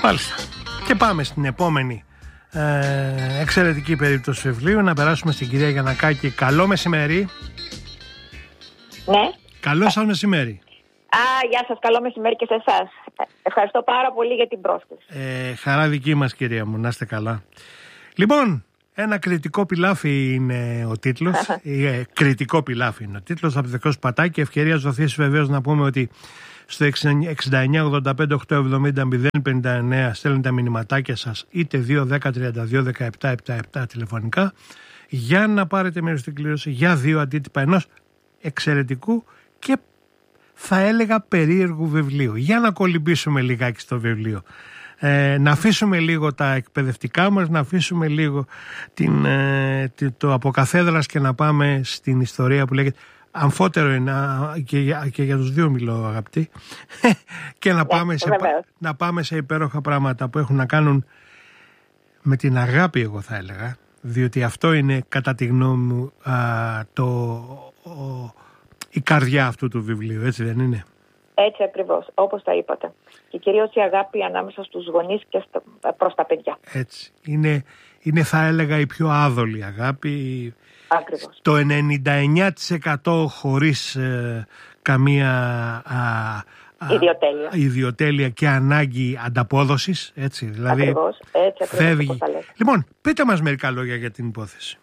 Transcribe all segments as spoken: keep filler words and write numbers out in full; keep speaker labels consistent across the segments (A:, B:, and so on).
A: Μάλιστα. Και πάμε στην επόμενη ε, εξαιρετική περίπτωση βιβλίου. Να περάσουμε στην κυρία Γιαννακάκη. Καλό μεσημέρι.
B: Ναι.
A: Καλό σας μεσημέρι.
B: Α, γεια σας, καλό μεσημέρι και σε εσάς. Ευχαριστώ πάρα πολύ για την πρόσκληση.
A: Ε, χαρά δική μας, κυρία μου, να είστε καλά. Λοιπόν, ένα κριτικό πιλάφι είναι ο τίτλος. ε, κριτικό πιλάφι είναι ο τίτλος. Από το Πατάκη. Ευκαιρία ζωθής βεβαίως να πούμε ότι στο εξήντα εννιά ογδόντα πέντε οκτακόσια εβδομήντα μηδέν πενήντα εννέα στέλνετε τα μηνυματάκια σας, είτε δύο δέκα τριάντα δύο δεκαεπτά εβδομήντα επτά τηλεφωνικά, για να πάρετε μέρος στην κλήρωση για δύο αντίτυπα ενός εξαιρετικού και θα έλεγα περίεργου βιβλίου. Για να κολυμπήσουμε λιγάκι στο βιβλίο. Ε, να αφήσουμε λίγο τα εκπαιδευτικά μας, να αφήσουμε λίγο την, ε, το από καθέδρας και να πάμε στην ιστορία που λέγεται. Αμφότερο είναι και για, και για τους δύο μιλώ, αγαπητοί, και να, yeah, πάμε σε, να πάμε σε υπέροχα πράγματα που έχουν να κάνουν με την αγάπη, εγώ θα έλεγα, διότι αυτό είναι κατά τη γνώμη μου α, το, ο, η καρδιά αυτού του βιβλίου, έτσι δεν είναι?
B: Έτσι ακριβώς, όπως τα είπατε. Και κυρίως η αγάπη ανάμεσα στους γονείς και στα, προς τα παιδιά.
A: Έτσι. Είναι, είναι θα έλεγα η πιο άδολη αγάπη.
B: Ακριβώς.
A: Το ενενήντα εννιά τοις εκατό χωρίς ε, καμία α, α,
B: ιδιοτέλεια.
A: ιδιοτέλεια και ανάγκη ανταπόδοσης. Έτσι, δηλαδή
B: ακριβώς, έτσι ακριβώς,
A: φεύγει. Λοιπόν, πείτε μας μερικά λόγια για την υπόθεση.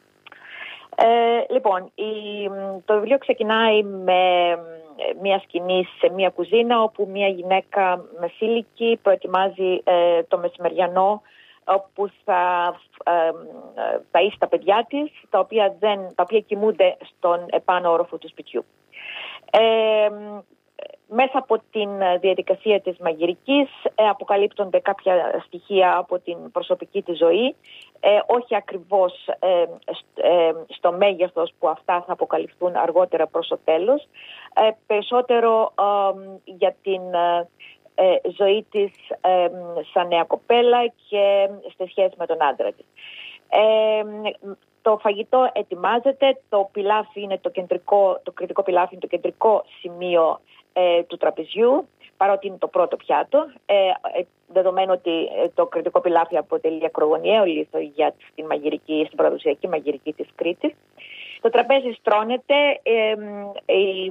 B: Ε, λοιπόν, η, το βιβλίο ξεκινάει με μια σκηνή σε μια κουζίνα όπου μια γυναίκα μεσήλικη προετοιμάζει ε, το μεσημεριανό, όπου θα ταΐσει τα παιδιά της, τα οποία, δεν, τα οποία κοιμούνται στον επάνω όροφο του σπιτιού. Ε, μέσα από την διαδικασία της μαγειρικής ε, αποκαλύπτονται κάποια στοιχεία από την προσωπική της ζωή, ε, όχι ακριβώς ε, ε, στο μέγεθος που αυτά θα αποκαλυφθούν αργότερα προς το τέλος, ε, περισσότερο ε, για την ε, ζωή της ε, σαν νέα κοπέλα και στη σχέση με τον άντρα της. Ε, το φαγητό ετοιμάζεται, το πιλάφι είναι το κεντρικό, το κριτικό πιλάφι είναι το κεντρικό σημείο ε, του τραπεζιού, παρότι είναι το πρώτο πιάτο, ε, ε, δεδομένου ότι το κριτικό πιλάφι αποτελεί ακρογωνιαίο λίθο για την μαγειρική, στην παραδοσιακή μαγειρική της Κρήτης. Το τραπέζι στρώνεται, ε, ε, ε,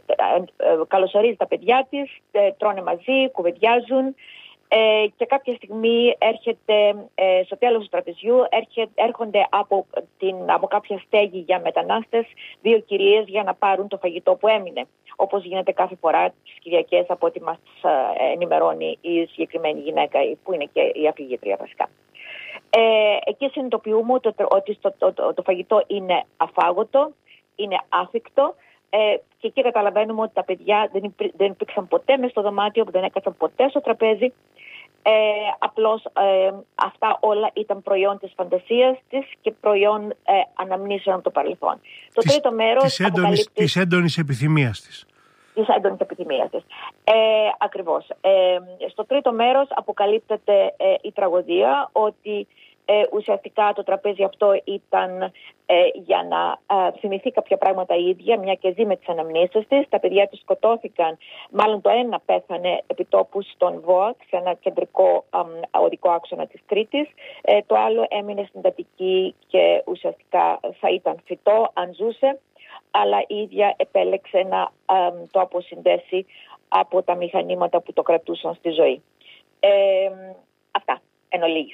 B: ε, καλωσορίζει τα παιδιά της, ε, τρώνε μαζί, κουβεντιάζουν ε, και κάποια στιγμή έρχεται, ε, στο τέλος του τραπεζιού έρχε, έρχονται από, την, από κάποια στέγη για μετανάστες δύο κυρίες για να πάρουν το φαγητό που έμεινε, όπως γίνεται κάθε φορά τις Κυριακές, από ό,τι μας ενημερώνει η συγκεκριμένη γυναίκα, που είναι και η αφηγήτρια βασικά. Ε, εκεί συνειδητοποιούμε ότι, ότι το, το, το, το φαγητό είναι αφάγωτο, είναι άφικτο, ε, και εκεί καταλαβαίνουμε ότι τα παιδιά δεν, υπή, δεν υπήρξαν ποτέ μες στο δωμάτιο, δεν έκατσαν ποτέ στο τραπέζι. Ε, απλώς ε, αυτά όλα ήταν προϊόν της φαντασίας της και προϊόν ε, αναμνήσεων από το παρελθόν. Το
A: της,
B: τρίτο μέρος
A: της έντονης,
B: αποκαλύπτει...
A: της έντονης επιθυμίας της.
B: Της έντονης επιθυμίας της. Ε, ακριβώς. Ε, στο τρίτο μέρος αποκαλύπτεται ε, η τραγωδία, ότι ε, ουσιαστικά το τραπέζι αυτό ήταν ε, για να ε, θυμηθεί κάποια πράγματα η ίδια, μια και ζει με τις αναμνήσεις της. Τα παιδιά της σκοτώθηκαν, μάλλον το ένα πέθανε επιτόπου στον ΒΟΑΚ, σε ένα κεντρικό ε, οδικό άξονα της Κρήτης. Ε, το άλλο έμεινε στην Αττική και ουσιαστικά θα ήταν φυτό αν ζούσε, αλλά η ίδια επέλεξε να ε, το αποσυνδέσει από τα μηχανήματα που το κρατούσαν στη ζωή. Ε, αυτά, εν ολίγης.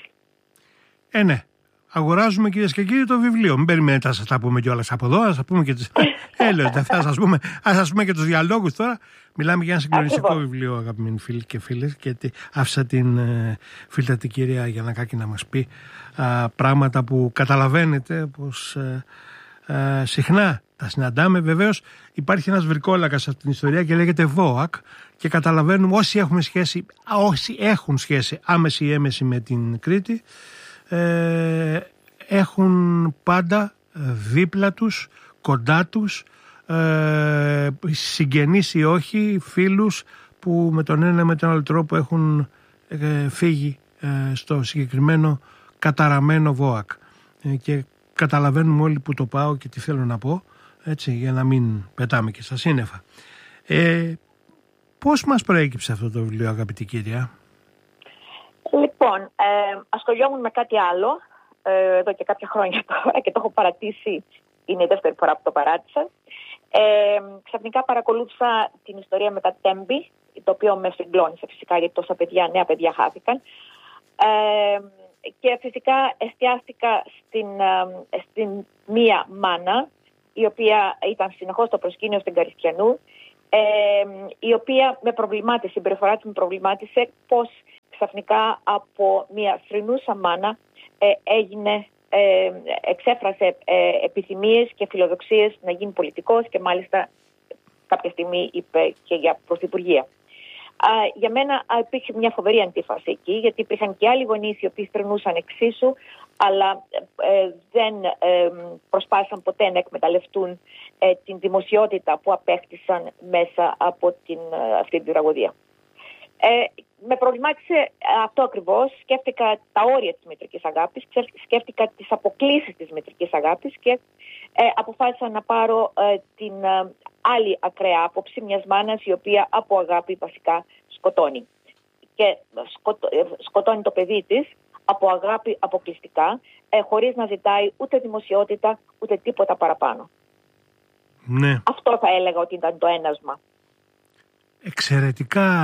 A: Ε, ναι. Αγοράζουμε, κυρίες και κύριοι, το βιβλίο. Μην περιμένετε να σας τα πούμε κιόλας από εδώ. Ας πούμε και τις... Έλεος, θα σας πούμε, ας σας πούμε και τους διαλόγους τώρα. Μιλάμε για ένα συγκλονιστικό Ακριβώς. βιβλίο, αγαπημένοι φίλοι και φίλες. Και άφησα την ε, φίλτατη κυρία Γιαννακάκη να μας πει α, πράγματα που καταλαβαίνετε πως ε, ε, συχνά τα συναντάμε. Βεβαίως υπάρχει ένας βρικόλακας σε αυτήν την ιστορία και λέγεται ΒΟΑΚ, και καταλαβαίνουμε όσοι έχουμε σχέση, όσοι έχουν σχέση άμεση ή έμεση με την Κρήτη, ε, έχουν πάντα δίπλα τους, κοντά τους, ε, συγγενείς ή όχι, φίλους που με τον ένα με τον άλλο τρόπο έχουν ε, φύγει ε, στο συγκεκριμένο καταραμένο ΒΟΑΚ. Ε, και καταλαβαίνουμε όλοι που το πάω και τι θέλω να πω, έτσι, για να μην πετάμε και στα σύννεφα. Ε, πώς μας προέκυψε αυτό το βιβλίο, αγαπητή κυρία?
B: Λοιπόν, ε, ασχολιόμουν με κάτι άλλο ε, εδώ και κάποια χρόνια τώρα και το έχω παρατήσει, είναι η δεύτερη φορά που το παράτησα. Ε, ξαφνικά παρακολούθησα την ιστορία με τα Τέμπη, το οποίο με συγκλώνησε φυσικά γιατί τόσα παιδιά, νέα παιδιά χάθηκαν. Ε, και φυσικά εστιάστηκα στην, ε, στην μία μάνα, η οποία ήταν συνεχώς στο προσκήνιο στην Καριστιανού, ε, η οποία με προβλημάτισε, η συμπεριφορά της με προβλημάτισε πώς ξαφνικά από μια θρηνούσα μάνα ε, έγινε, ε, εξέφρασε ε, επιθυμίες και φιλοδοξίες να γίνει πολιτικός και μάλιστα κάποια στιγμή είπε και για πρωθυπουργία. Uh, για μένα uh, υπήρχε μια φοβερή αντίφαση εκεί, γιατί υπήρχαν και άλλοι γονείς οι οποίοι θρηνούσαν εξίσου, αλλά ε, δεν ε, προσπάθησαν ποτέ να εκμεταλλευτούν ε, την δημοσιότητα που απέκτησαν μέσα από την, ε, αυτή την τραγωδία. Ε, με προβλημάτισε αυτό ακριβώς. Σκέφτηκα τα όρια της μητρικής αγάπης, σκέφτηκα τις αποκλίσεις της μητρικής αγάπης και ε, αποφάσισα να πάρω ε, την ε, άλλη ακραία άποψη μιας μάνας η οποία από αγάπη βασικά σκοτώνει. Και σκοτώ, ε, σκοτώνει το παιδί της από αγάπη αποκλειστικά, ε, χωρίς να ζητάει ούτε δημοσιότητα ούτε τίποτα παραπάνω.
A: Ναι.
B: Αυτό θα έλεγα ότι ήταν το ένασμα.
A: Εξαιρετικά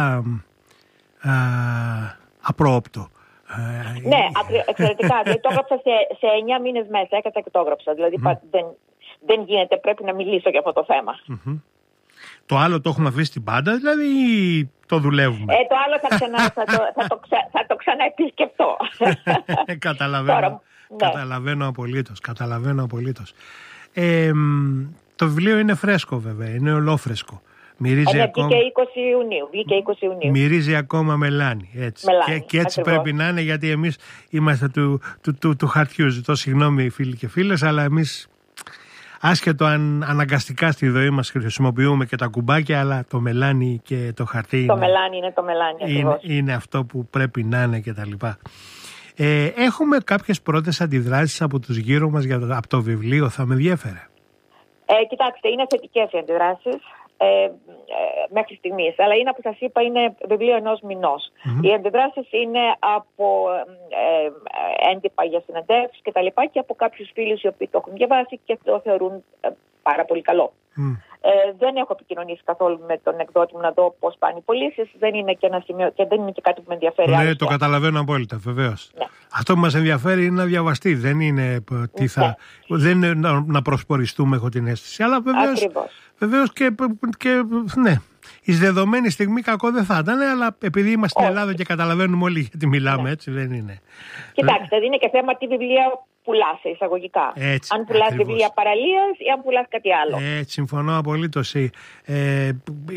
A: α, απρόοπτο.
B: Ναι, εξαιρετικά. Δηλαδή, το έγραψα σε, σε εννιά μήνες μέσα, έκανα και το έγραψα. Δηλαδή mm. δεν, δεν γίνεται, πρέπει να μιλήσω για αυτό το θέμα.
A: Mm-hmm. Το άλλο το έχουμε αφήσει στην πάντα, δηλαδή ή το δουλεύουμε?
B: Ε, το άλλο θα, ξανα, θα, το, θα, το, ξα, θα το ξαναεπισκεφτώ.
A: Καταλαβαίνω, Τώρα, ναι. καταλαβαίνω απολύτως, καταλαβαίνω απολύτως. Ε, το βιβλίο είναι φρέσκο βέβαια, είναι ολόφρεσκο. Μυρίζει
B: ε,
A: ακόμα...
B: βγήκε είκοσι Ιουνίου, βγήκε είκοσι Ιουνίου.
A: Μυρίζει ακόμα μελάνι. Έτσι.
B: Μελάνι,
A: και, και έτσι
B: ακριβώς.
A: Πρέπει να είναι, γιατί εμείς είμαστε του, του, του, του χαρτιού. Ζητώ συγγνώμη φίλοι και φίλες, αλλά εμείς άσχετο αν αναγκαστικά στη ζωή μας χρησιμοποιούμε και τα κουμπάκια, αλλά το μελάνι και το χαρτί
B: το
A: είναι,
B: μελάνι είναι το μελάνι
A: είναι, είναι αυτό που πρέπει να είναι και τα λοιπά. Ε, έχουμε κάποιες πρώτες αντιδράσεις από τους γύρω μας για το, από το βιβλίο, θα με ενδιέφερε.
B: Ε, κοιτάξτε, είναι θετικές οι αντιδράσεις. Ε, ε, μέχρι στιγμής, αλλά είναι, όπως σας είπα, είναι βιβλίο ενός μηνός. Mm-hmm. Οι αντιδράσεις είναι από ε, ε, έντυπα για συνεντεύξεις και τα λοιπά και από κάποιους φίλους οι οποίοι το έχουν διαβάσει και το θεωρούν ε, πάρα πολύ καλό. Mm. Ε, δεν έχω επικοινωνήσει καθόλου με τον εκδότη μου να δω πώς πάνε οι πωλήσεις. Δεν είναι και ένα σημείο και δεν είναι και κάτι που με ενδιαφέρει.
A: Ναι, το καταλαβαίνω απόλυτα, βεβαίως. Ναι. Αυτό που μας ενδιαφέρει είναι να διαβαστεί. Δεν είναι, τι θα, ναι. δεν είναι να, να προσποριστούμε, έχω την αίσθηση. Αλλά βεβαίως, βεβαίως και, και ναι. Εις δεδομένη στιγμή κακό δεν θα ήταν, αλλά επειδή είμαστε στην Ελλάδα και καταλαβαίνουμε όλοι γιατί μιλάμε, ναι. έτσι δεν είναι.
B: Κοιτάξτε, δεν είναι και θέμα τι βιβλία πουλάς εισαγωγικά. Έτσι, αν πουλάς ακριβώς. Βιβλία παραλίας ή αν πουλάς κάτι άλλο.
A: Έτσι, συμφωνώ απολύτως. Ε,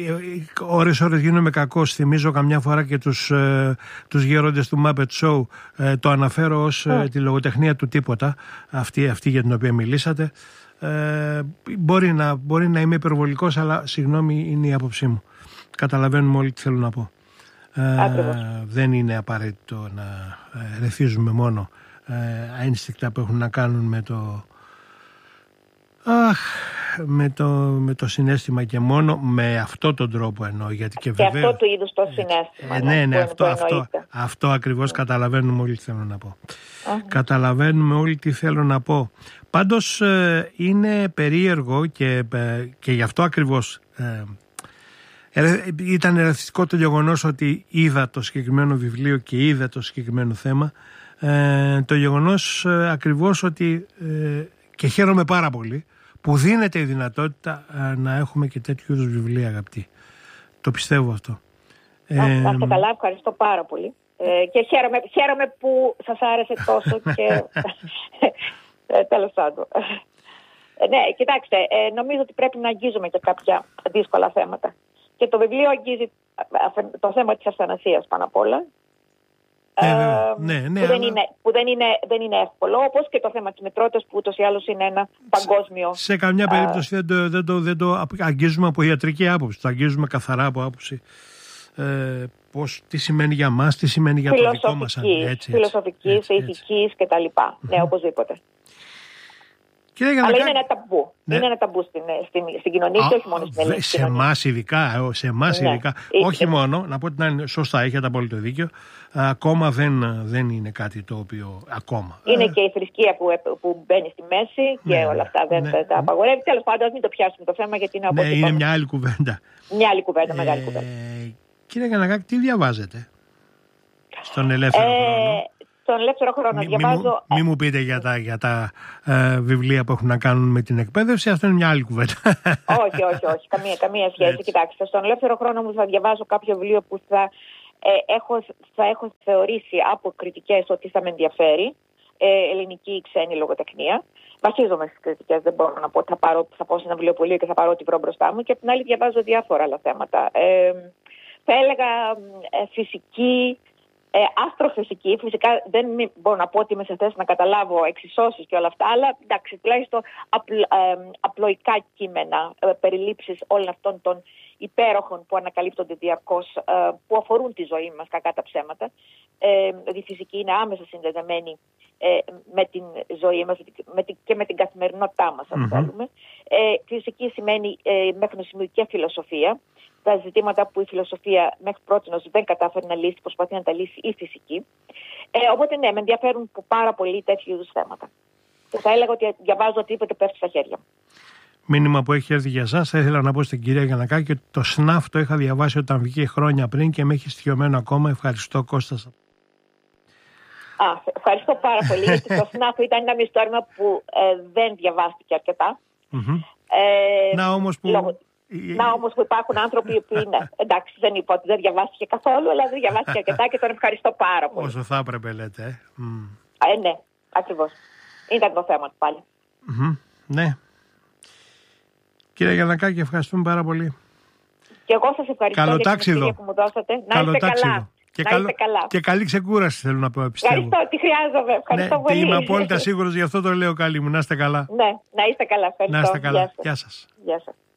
A: ώρες ώρες γίνομαι κακός. Θυμίζω καμιά φορά και τους, ε, τους γέροντες του Muppet Show. Ε, το αναφέρω ως ε, τη λογοτεχνία του τίποτα, αυτή, αυτή για την οποία μιλήσατε. Ε, μπορεί, να, μπορεί να είμαι υπερβολικός, αλλά συγγνώμη, είναι η άποψή μου. Καταλαβαίνουμε όλοι τι θέλω να πω. Ε, δεν είναι απαραίτητο να ε, ρεθίζουμε μόνο ε, ένστικτα που έχουν να κάνουν με το, αχ, με το, με το συναίσθημα και μόνο με αυτό τον τρόπο εννοώ. Γιατί και,
B: και
A: βεβαίως,
B: αυτό του είδους το συναίσθημα.
A: Ε, ναι, ναι, αυτό, αυτό, αυτό ακριβώς mm. καταλαβαίνουμε όλοι τι θέλω να πω. Mm-hmm. Καταλαβαίνουμε όλοι τι θέλω να πω. Πάντως ε, είναι περίεργο και, ε, και γι' αυτό ακριβώς ε, ε, ήταν ερεθιστικό το γεγονός ότι είδα το συγκεκριμένο βιβλίο και είδα το συγκεκριμένο θέμα. Ε, το γεγονός ε, ακριβώς ότι ε, και χαίρομαι πάρα πολύ που δίνεται η δυνατότητα ε, να έχουμε και τέτοιου είδους βιβλία, αγαπητοί. Το πιστεύω αυτό.
B: Να ε, είστε καλά, ευχαριστώ πάρα πολύ. Ε, και χαίρομαι, χαίρομαι που σας άρεσε τόσο και ε, τέλος πάντων. Ε, ναι, κοιτάξτε, ε, νομίζω ότι πρέπει να αγγίζουμε και κάποια δύσκολα θέματα. Και το βιβλίο αγγίζει το θέμα της αυθανασίας πάνω απ' όλα.
A: Ε, ε, ναι, ναι,
B: που, δεν
A: αλλά...
B: είναι, που δεν, είναι, δεν είναι εύκολο, όπως και το θέμα της μητρότητας που ούτως ή άλλως είναι ένα παγκόσμιο.
A: Σε, σε καμιά περίπτωση δεν το, δεν, το, δεν το αγγίζουμε από ιατρική άποψη, το αγγίζουμε καθαρά από άποψη ε, πώς, τι σημαίνει για μας, τι σημαίνει για το δικό μας.
B: Φιλοσοφικής, ηθικής κτλ. Ναι, οπωσδήποτε.
A: Κύριε
B: Αλλά είναι ένα ταμπού. Ναι. Είναι ένα ταμπού στην, στην, στην κοινωνία και όχι μόνο στην ελληνική
A: σε κοινωνία. Εμάς ειδικά, σε εμάς ναι. ειδικά. Είχε. Όχι μόνο, να πω ότι είναι σωστά, έχετε απόλυτο δίκιο. Ακόμα δεν, δεν είναι κάτι το οποίο ακόμα.
B: Είναι ε. και η θρησκεία που, που μπαίνει στη μέση και ναι, όλα αυτά δεν ναι. τα απαγορεύει. Τέλος πάντων, μην το πιάσουμε το θέμα γιατί είναι από
A: ναι, είναι μια άλλη κουβέντα.
B: Μια άλλη κουβέντα,
A: ε,
B: μεγάλη κουβέντα.
A: Κύριε Γιαννακάκη, τι διαβάζετε στον ελεύθερο ε, χρόνο?
B: Στον ελεύθερο χρόνο
A: μη,
B: διαβάζω...
A: Μην μου, μη μου πείτε για τα, για τα ε, βιβλία που έχουν να κάνουν με την εκπαίδευση, αυτό είναι μια άλλη κουβέντα.
B: Όχι, όχι, όχι, καμία, καμία σχέση. Έτσι. Κοιτάξτε, στον ελεύθερο χρόνο μου θα διαβάζω κάποιο βιβλίο που θα, ε, έχω, θα έχω θεωρήσει από κριτικές ότι θα με ενδιαφέρει, ε, ελληνική ή ξένη λογοτεχνία. Βασίζομαι στις κριτικές, δεν μπορώ να πω ότι θα, πάρω, θα πάω σε ένα βιβλιοπωλείο και θα πάρω ό,τι βρω μπροστά μου. Και από την άλλη διαβάζω διάφορα άλλα θέματα. Ε, θα έλεγα ε, φυσική, ε, αστροφυσική. Φυσικά δεν μπορώ να πω ότι είμαι σε θέση να καταλάβω εξισώσεις και όλα αυτά, αλλά εντάξει, τουλάχιστον απλ, ε, απλοϊκά κείμενα, ε, περιλήψεις όλων αυτών των υπέροχων που ανακαλύπτονται διαρκώς, ε, που αφορούν τη ζωή μας, κακά τα ψέματα. Ε, η φυσική είναι άμεσα συνδεδεμένη ε, με την ζωή μας με την, και με την καθημερινότητά μας, αν mm-hmm. θέλουμε. Ε, φυσική σημαίνει ε, μέχρι νοσημική φιλοσοφία. Τα ζητήματα που η φιλοσοφία μέχρι πρότινος δεν κατάφερε να λύσει, προσπαθεί να τα λύσει η φυσική. Ε, οπότε ναι, με ενδιαφέρουν πάρα πολύ τέτοιου είδους θέματα. Και θα έλεγα ότι διαβάζω οτιδήποτε πέφτει στα χέρια μου.
A: Μήνυμα που έχει έρθει για εσάς, θα ήθελα να πω στην κυρία Γιαννακάκη ότι το ΣΝΑΦ το είχα διαβάσει όταν βγήκε χρόνια πριν και με έχει στοιχειωμένο ακόμα. Ευχαριστώ, Κώστας.
B: Α, ευχαριστώ πάρα πολύ, γιατί το ΣΝΑΦ ήταν ένα μυστόρημα που ε, δεν διαβάστηκε αρκετά.
A: Mm-hmm.
B: Ε,
A: να όμως που...
B: Λόγω... Να όμως που υπάρχουν άνθρωποι που είναι. Εντάξει, δεν είπα ότι δεν διαβάστηκε καθόλου, αλλά δεν διαβάστηκε αρκετά και τον ευχαριστώ πάρα πολύ.
A: Όσο θα έπρεπε, λέτε. Ε,
B: mm. ε ναι, ακριβώς. Ήταν το θέμα του πάλι.
A: Mm-hmm. Ναι. Κύριε Γιαννακάκη, ευχαριστούμε πάρα πολύ.
B: Και εγώ σας ευχαριστώ
A: καλό
B: για την ευκαιρία που μου δώσατε. Να
A: καλό
B: είστε
A: τάξιδο.
B: καλά.
A: Και,
B: να
A: καλό...
B: είστε καλά.
A: Και καλή ξεκούραση θέλω να πω, πιστεύω.
B: Ευχαριστώ, τι χρειάζομαι. Ευχαριστώ
A: ναι,
B: πολύ.
A: Είμαι απόλυτα σίγουρος, γι' αυτό το λέω, καλή μου. Να είστε καλά.
B: Ναι, να είστε καλά. Ευχαριστώ.
A: Να είστε καλά.
B: Γεια σας.
A: Γεια σας.
B: Γεια σας.